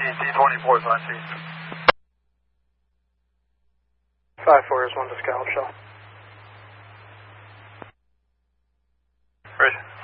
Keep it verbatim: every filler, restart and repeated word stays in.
T twenty-four, five feet. five four is one to Scallop Shell. Right.